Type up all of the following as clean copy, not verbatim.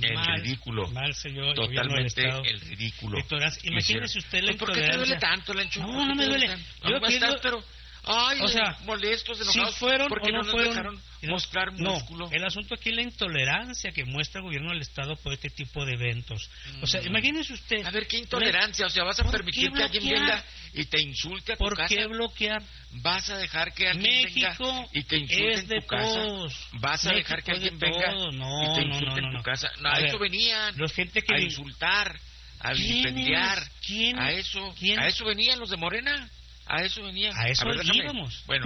Mal, señor. Totalmente el ridículo. Imagínese usted la ¿Por qué te duele tanto, Lencho? No me duele. Yo pero... Ay, o sea, molestos, enojados, si fueron porque o no nos fueron, dejaron mostrar músculo. No, el asunto aquí es la intolerancia que muestra el gobierno del Estado por este tipo de eventos. O sea, imagínese usted... A ver, ¿qué intolerancia? O sea, ¿vas a permitir que alguien venga y te insulte a tu casa? ¿Por qué bloquear? ¿Vas a dejar que alguien venga y te insulte en tu casa? ¿Vas a dejar que alguien venga y te insulte en tu casa? No, a eso venían, a insultar, a vilipendiar. A eso venían los de Morena. A eso venía. A eso íbamos. Bueno.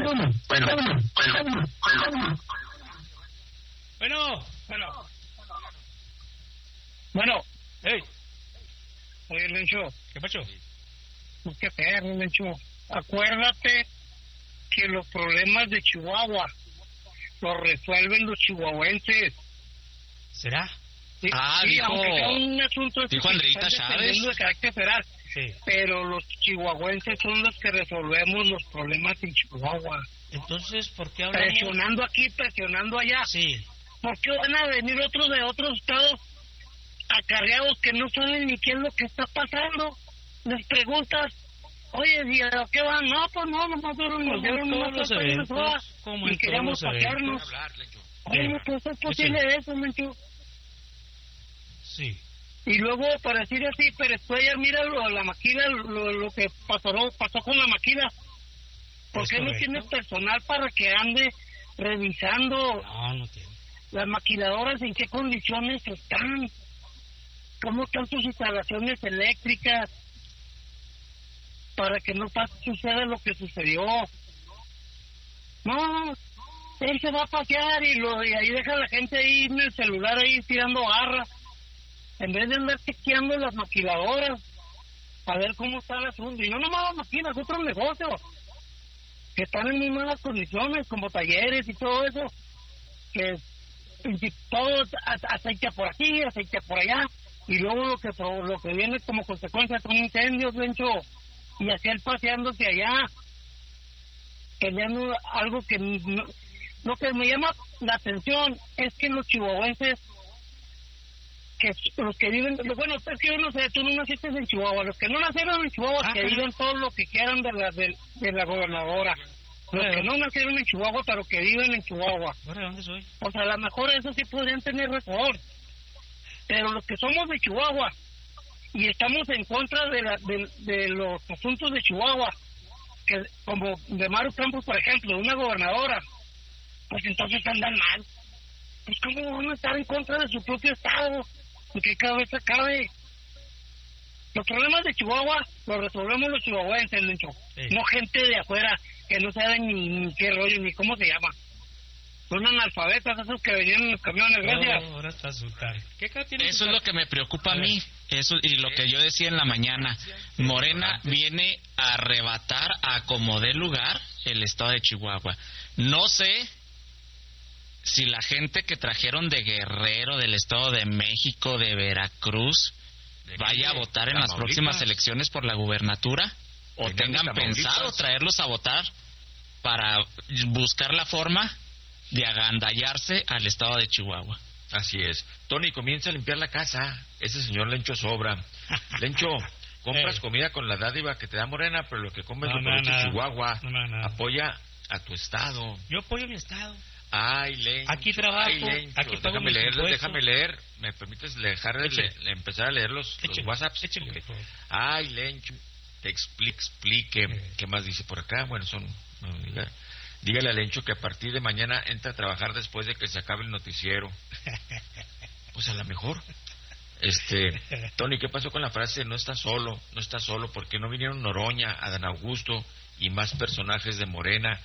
Hey. Oye, Lencho. ¿Qué pasó? Qué perro, Lencho. Acuérdate que los problemas de Chihuahua los resuelven los chihuahuenses. ¿Será? Sí, dijo un asunto dijo Andreita Chávez. De carácter federal. Sí. Pero los chihuahuenses son los que resolvemos los problemas en Chihuahua. Entonces, ¿por qué hablamos? Presionando aquí, presionando allá. Sí. ¿Por qué van a venir otros de otros estados acarreados que no saben ni qué es lo que está pasando? Les preguntas, oye, ¿y a qué van? No, pues no, nomás nos dieron unos eventos, y queríamos pasearnos. Oye, pues es posible eso, Mencho. Sí. Y luego, para decir así, pero Cuellar, mira la maquila, lo que pasó con la maquila. ¿Por qué no tienes personal para que ande revisando? No tiene. Las maquiladoras, ¿en qué condiciones están? ¿Cómo están sus instalaciones eléctricas? Para que no suceda lo que sucedió. No, él se va a pasear y ahí deja a la gente ahí en el celular ahí tirando barra. En vez de andar chequeando las maquiladoras, a ver cómo está el asunto. Y no nomás las maquilas, otros negocios que están en muy malas condiciones, como talleres y todo eso, que todo aceite por aquí, aceite por allá, y luego lo que viene como consecuencia son incendios, Lencho, y así él paseándose allá, peleando algo que lo que me llama la atención es que los chihuahuenses, que los que viven, bueno, es que yo no sé, tú no naciste en Chihuahua, los que no nacieron en Chihuahua, que viven todo lo que quieran de la gobernadora, los que no nacieron en Chihuahua, pero que viven en Chihuahua. ¿Dónde soy? O sea, a lo mejor eso sí podrían tener razón, pero los que somos de Chihuahua y estamos en contra de los asuntos de Chihuahua, que como de Maru Campos, por ejemplo, una gobernadora, pues entonces andan mal. Pues cómo van a estar en contra de su propio estado, en qué cabeza cabe. Los problemas de Chihuahua los resolvemos los chihuahuenses, Lencho. No gente de afuera que no saben ni qué rollo, ni cómo se llama. Son analfabetas esos que venían en los camiones, gracias. Ahora está sultán. Eso es lo que me preocupa a mí. Eso y lo que yo decía en la mañana. Morena viene a arrebatar a como dé lugar el estado de Chihuahua. No sé si la gente que trajeron de Guerrero, del Estado de México, de Veracruz, vaya a votar en las próximas elecciones por la gubernatura, o tengan pensado traerlos a votar para buscar la forma de agandallarse al Estado de Chihuahua. Así es. Tony, comienza a limpiar la casa. Ese señor Lencho sobra. Lencho, compras comida con la dádiva que te da Morena, pero lo que comes lo produce Chihuahua. Apoya a tu estado. Yo apoyo mi estado. Ay, Lencho. Aquí trabajo, aquí pago déjame leer. ¿Me permites empezar a leer los WhatsApps? Okay. Ay, Lencho, te explique. ¿Qué más dice por acá? Bueno, dígale a Lencho que a partir de mañana entra a trabajar después de que se acabe el noticiero. Pues a lo mejor. Tony, ¿qué pasó con la frase no está solo? No está solo, porque no vinieron Noroña, Adán Augusto y más personajes de Morena.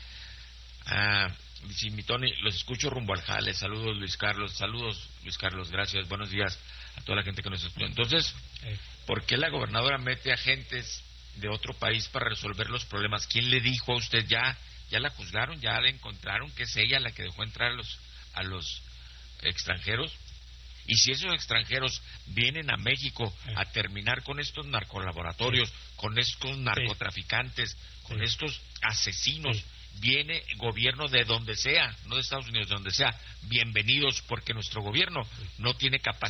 Dice mi Tony, los escucho rumbo al jale. Saludos Luis Carlos, gracias, buenos días a toda la gente que nos escucha. Entonces, ¿por qué la gobernadora mete agentes de otro país para resolver los problemas? ¿Quién le dijo a usted? Ya la juzgaron, ya la encontraron que es ella la que dejó entrar a los extranjeros. Y si esos extranjeros vienen a México a terminar con estos narcolaboratorios, con estos narcotraficantes, con estos asesinos, viene gobierno de donde sea, no de Estados Unidos, de donde sea, bienvenidos, porque nuestro gobierno no tiene capacidad